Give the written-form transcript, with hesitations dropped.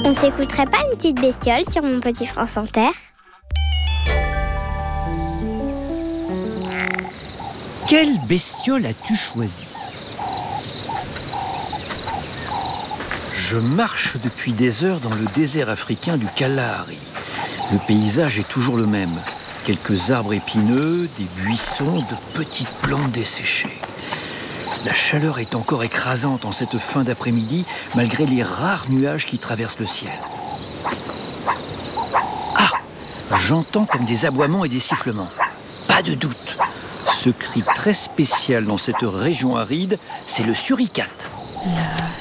On s'écouterait pas une petite bestiole sur Mon Petit France Inter? Quelle bestiole as-tu choisi? Je marche depuis des heures dans le désert africain du Kalahari. Le paysage est toujours le même. Quelques arbres épineux, des buissons, de petites plantes desséchées. La chaleur est encore écrasante en cette fin d'après-midi, malgré les rares nuages qui traversent le ciel. Ah! J'entends comme des aboiements et des sifflements. Pas de doute. Ce cri très spécial dans cette région aride, c'est le suricate.